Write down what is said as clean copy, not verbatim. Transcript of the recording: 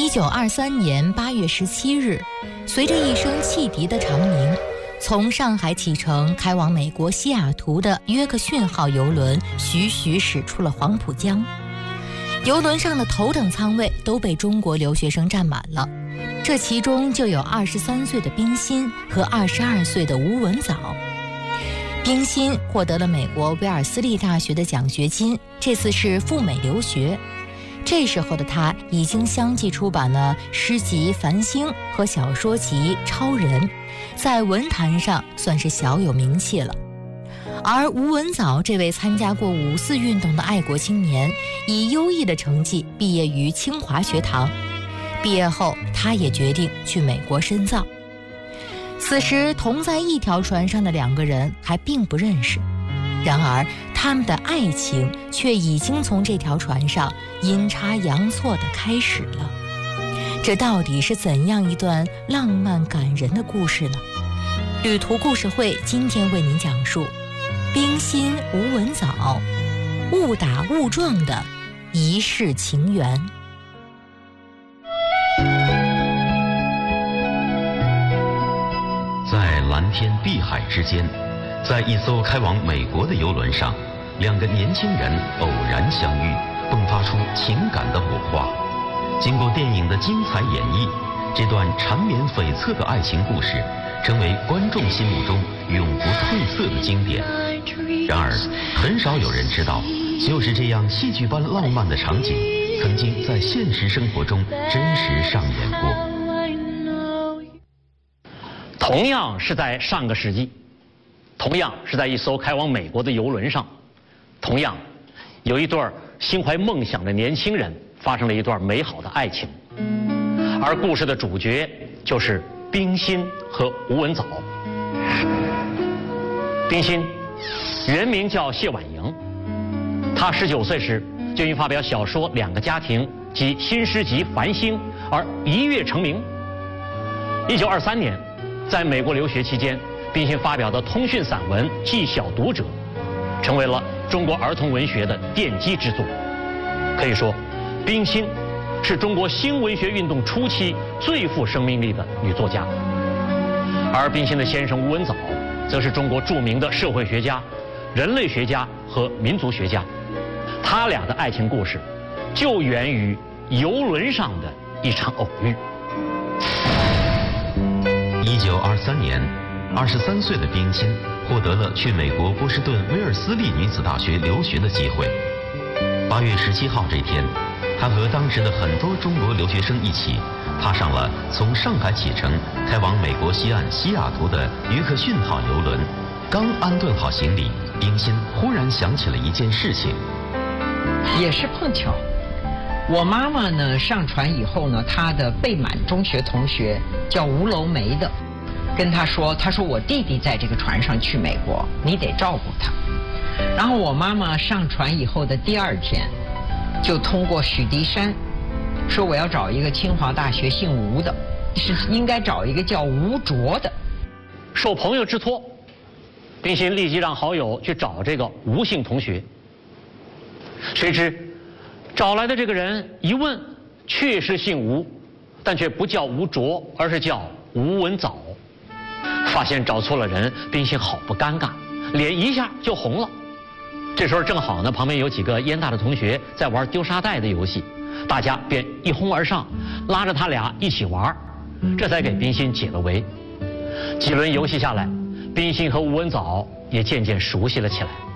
1923年8月17日，随着一声汽笛的长鸣，从上海启程开往美国西雅图的约克逊号邮轮徐徐驶出了黄浦江。邮轮上的头等舱位都被中国留学生占满了，这其中就有23岁的冰心和22岁的吴文藻。冰心获得了美国威尔斯利大学的奖学金，这次是赴美留学。这时候的他已经相继出版了诗集《繁星》和小说集《超人》，在文坛上算是小有名气了。而吴文藻这位参加过五四运动的爱国青年，以优异的成绩毕业于清华学堂。毕业后，他也决定去美国深造。此时同在一条船上的两个人还并不认识，然而他们的爱情却已经从这条船上阴差阳错地开始了。这到底是怎样一段浪漫感人的故事呢？旅途故事会今天为您讲述冰心吴文藻误打误撞的一世情缘。 在蓝天碧海之间，在一艘开往美国的邮轮上，两个年轻人偶然相遇，迸发出情感的火花。经过电影的精彩演绎，这段缠绵悱恻的爱情故事成为观众心目中永不褪色的经典。然而，很少有人知道，就是这样戏剧般浪漫的场景，曾经在现实生活中真实上演过。 同样是在上个世纪，同样是在一艘开往美国的邮轮上，同样有一对心怀梦想的年轻人发生了一段美好的爱情，而故事的主角就是冰心和吴文藻。冰心原名叫谢婉莹，她19岁时就因发表小说《两个家庭》及新诗集《繁星》而一跃成名。1923年，在美国留学期间，冰心发表的通讯散文《记小读者》，成为了中国儿童文学的奠基之作。可以说，冰心是中国新文学运动初期最富生命力的女作家。而冰心的先生吴文藻，则是中国著名的社会学家、人类学家和民族学家。他俩的爱情故事，就源于邮轮上的一场偶遇。 1923年，23岁的冰心获得了去美国波士顿威尔斯利女子大学留学的机会。8月17号这天，他和当时的很多中国留学生一起，踏上了从上海启程开往美国西岸西雅图的约克逊号邮轮。刚安顿好行李，冰心忽然想起了一件事情。 也是碰巧，我妈妈呢上船以后呢，她的贝满中学同学叫吴楼梅的，跟她说我弟弟在这个船上去美国，你得照顾他。然后我妈妈上船以后的第2天，就通过许迪山，说我要找一个清华大学姓吴的，是应该找一个叫吴卓的。 受朋友之托，冰心立即让好友去找这个吴姓同学。谁知找来的这个人一问，确实姓吴，但却不叫吴卓，而是叫吴文藻。发现找错了人，冰心好不尴尬，脸一下就红了。这时候正好呢，旁边有几个烟大的同学在玩丢沙袋的游戏，大家便一哄而上，拉着他俩一起玩，这才给冰心解了围。几轮游戏下来，冰心和吴文藻也渐渐熟悉了起来。